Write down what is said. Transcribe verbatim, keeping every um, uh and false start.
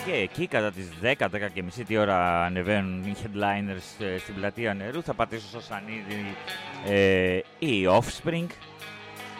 Και εκεί κατά τις δέκα με δέκα και μισή τη ώρα ανεβαίνουν οι headliners ε, στην πλατεία Νερού. Θα πατήσω στο σανίδι ε, οι Offspring.